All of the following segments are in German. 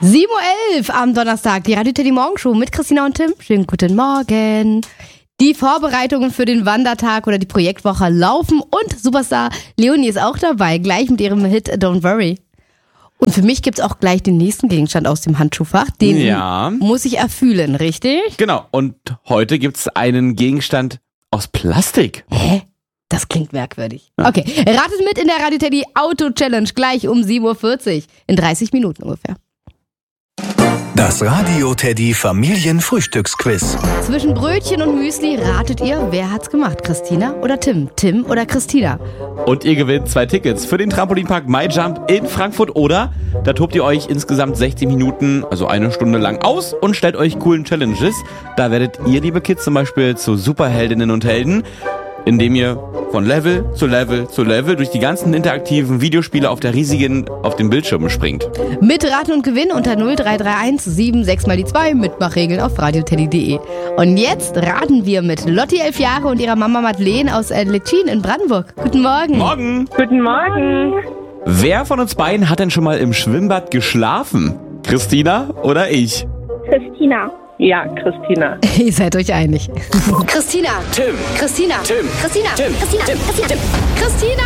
7:11 Uhr am Donnerstag, die Radio Teddy Morgenshow mit Christina und Tim. Schönen guten Morgen. Die Vorbereitungen für den Wandertag oder die Projektwoche laufen und Superstar Leonie ist auch dabei, gleich mit ihrem Hit Don't Worry. Und für mich gibt's auch gleich den nächsten Gegenstand aus dem Handschuhfach, den muss ich erfühlen, richtig? Genau, und heute gibt's einen Gegenstand aus Plastik. Hä? Das klingt merkwürdig. Ja. Okay, ratet mit in der Radio Teddy Auto Challenge gleich um 7:40 Uhr, in 30 Minuten ungefähr. Das Radio Teddy Familienfrühstücksquiz. Zwischen Brötchen und Müsli ratet ihr, wer hat's gemacht? Christina oder Tim? Tim oder Christina? Und ihr gewinnt 2 Tickets für den Trampolinpark MyJump in Frankfurt oder da tobt ihr euch insgesamt 60 Minuten, also 1 Stunde lang aus und stellt euch coolen Challenges. Da werdet ihr, liebe Kids, zum Beispiel zu Superheldinnen und Helden, indem ihr von Level zu Level zu Level durch die ganzen interaktiven Videospiele auf den Bildschirmen springt. Mit Raten und Gewinn unter 0331 76 mal die 2 Mitmachregeln auf radioteddy.de. Und jetzt raten wir mit Lotti 11 Jahre und ihrer Mama Madeleine aus Letschin in Brandenburg. Guten Morgen. Morgen. Guten Morgen. Wer von uns beiden hat denn schon mal im Schwimmbad geschlafen? Christina oder ich? Christina. Ja, Christina. Ihr seid euch einig. Christina. Tim. Christina. Tim. Christina. Tim. Christina. Tim. Christina. Tim. Christina.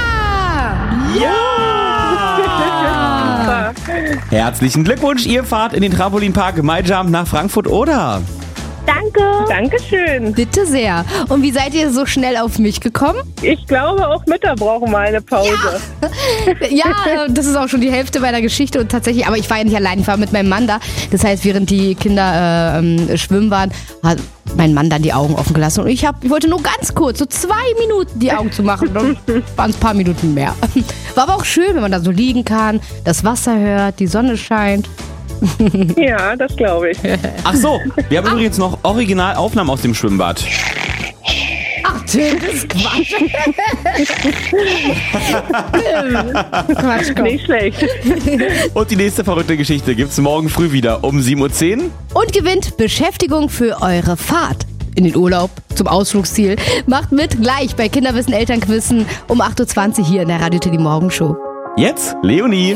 Ja! Herzlichen Glückwunsch, ihr fahrt in den Trampolinpark MyJump nach Frankfurt oder? Danke. Dankeschön. Bitte sehr. Und wie seid ihr so schnell auf mich gekommen? Ich glaube, auch Mütter brauchen mal eine Pause. Ja, das ist auch schon die Hälfte meiner Geschichte und tatsächlich, aber ich war ja nicht allein, ich war mit meinem Mann da. Das heißt, während die Kinder schwimmen waren, hat mein Mann dann die Augen offen gelassen und ich wollte nur ganz kurz, so 2 Minuten die Augen zu machen. Dann waren es ein paar Minuten mehr. War aber auch schön, wenn man da so liegen kann, das Wasser hört, die Sonne scheint. Ja, das glaube ich. Ach so, wir haben übrigens noch Originalaufnahmen aus dem Schwimmbad. Ach, Tim, das ist Quatsch. Quatsch, komm. Nicht schlecht. Und die nächste verrückte Geschichte gibt's morgen früh wieder um 7:10 Uhr. Und gewinnt Beschäftigung für eure Fahrt in den Urlaub zum Ausflugsziel. Macht mit gleich bei Kinderwissen Elternquissen um 8:20 Uhr hier in der Radio Teddy Morgenshow. Jetzt Leonie.